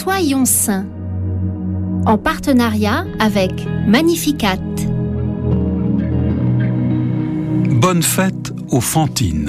Soyons saints, en partenariat avec Magnificat. Bonne fête aux Fantines.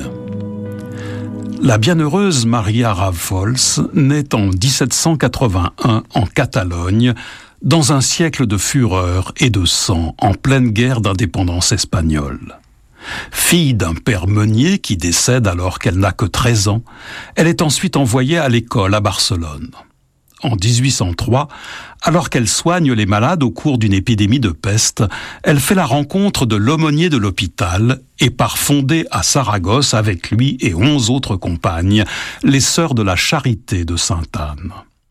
La bienheureuse Maria Ravfols naît en 1781 en Catalogne, dans un siècle de fureur et de sang, en pleine guerre d'indépendance espagnole. Fille d'un père meunier qui décède alors qu'elle n'a que 13 ans, elle est ensuite envoyée à l'école à Barcelone. En 1803, alors qu'elle soigne les malades au cours d'une épidémie de peste, elle fait la rencontre de l'aumônier de l'hôpital et part fonder à Saragosse avec lui et 11 autres compagnes, les Sœurs de la Charité de Sainte-Anne.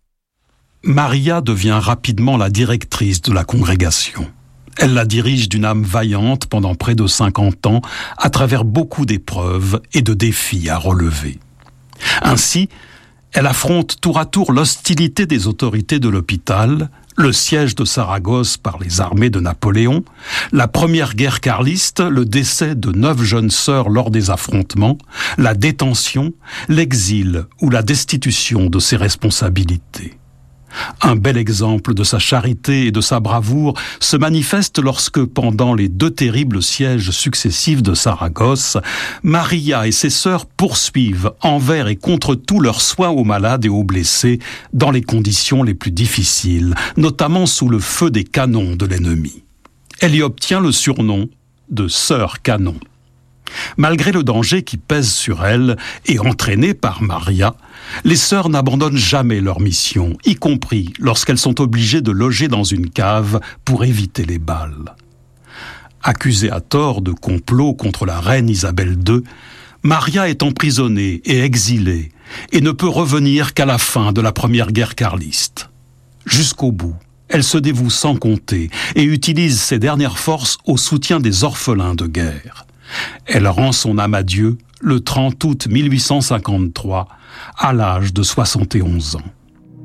Maria devient rapidement la directrice de la congrégation. Elle la dirige d'une âme vaillante pendant près de 50 ans, à travers beaucoup d'épreuves et de défis à relever. Ainsi, elle affronte tour à tour l'hostilité des autorités de l'hôpital, le siège de Saragosse par les armées de Napoléon, la première guerre carliste, le décès de 9 jeunes sœurs lors des affrontements, la détention, l'exil ou la destitution de ses responsabilités. Un bel exemple de sa charité et de sa bravoure se manifeste lorsque, pendant les 2 terribles sièges successifs de Saragosse, Maria et ses sœurs poursuivent envers et contre tout leurs soins aux malades et aux blessés dans les conditions les plus difficiles, notamment sous le feu des canons de l'ennemi. Elle y obtient le surnom de Sœur Canon. Malgré le danger qui pèse sur elle et entraîné par Maria, les sœurs n'abandonnent jamais leur mission, y compris lorsqu'elles sont obligées de loger dans une cave pour éviter les balles. Accusée à tort de complot contre la reine Isabelle II, Maria est emprisonnée et exilée et ne peut revenir qu'à la fin de la première guerre carliste. Jusqu'au bout, elle se dévoue sans compter et utilise ses dernières forces au soutien des orphelins de guerre. Elle rend son âme à Dieu le 30 août 1853, à l'âge de 71 ans.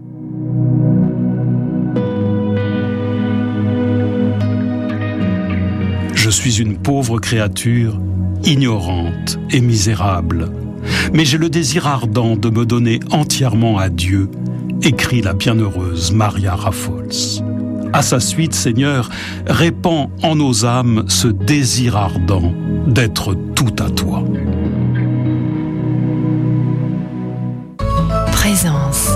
Je suis une pauvre créature, ignorante et misérable, mais j'ai le désir ardent de me donner entièrement à Dieu, écrit la bienheureuse Maria Ravfols. À sa suite, Seigneur, répands en nos âmes ce désir ardent d'être tout à toi. Présence.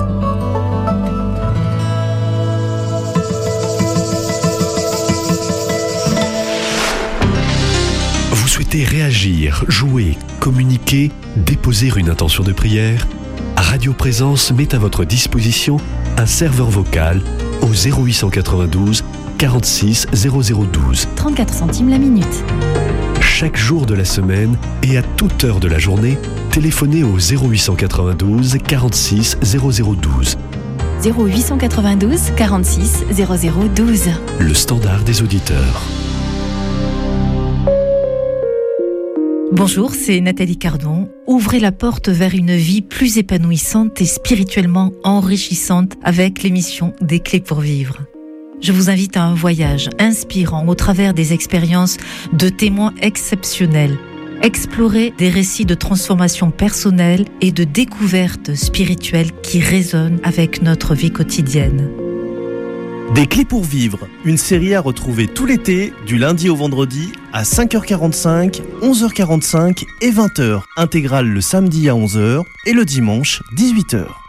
Vous souhaitez réagir, jouer, communiquer, déposer une intention de prière ? Radio Présence met à votre disposition un serveur vocal au 0892 46 0012. 34 centimes la minute. Chaque jour de la semaine et à toute heure de la journée, téléphonez au 0892 46 0012. 0892 46 0012. Le standard des auditeurs. Bonjour, c'est Nathalie Cardon. Ouvrez la porte vers une vie plus épanouissante et spirituellement enrichissante avec l'émission Des Clés pour vivre. Je vous invite à un voyage inspirant au travers des expériences de témoins exceptionnels. Explorez des récits de transformation personnelle et de découvertes spirituelles qui résonnent avec notre vie quotidienne. Des Clés pour vivre, une série à retrouver tout l'été, du lundi au vendredi, à 5h45, 11h45 et 20h. Intégrale le samedi à 11h et le dimanche 18h.